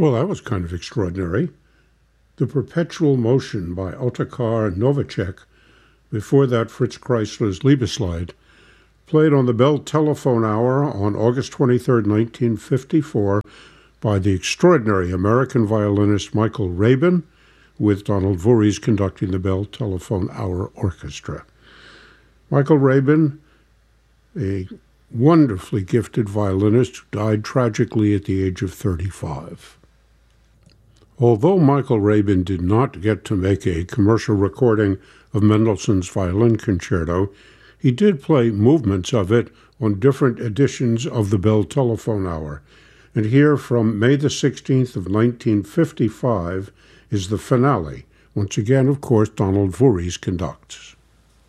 Well, that was kind of extraordinary. The Perpetual Motion by Otakar Novacek, before that Fritz Kreisler's Liebeslied, played on the Bell Telephone Hour on August 23, 1954, by the extraordinary American violinist Michael Rabin, with Donald Voorhees conducting the Bell Telephone Hour Orchestra. Michael Rabin, a wonderfully gifted violinist who died tragically at the age of 35. Although Michael Rabin did not get to make a commercial recording of Mendelssohn's Violin Concerto, he did play movements of it on different editions of the Bell Telephone Hour. And here from May the 16th of 1955 is the finale. Once again, of course, Donald Voorhees conducts.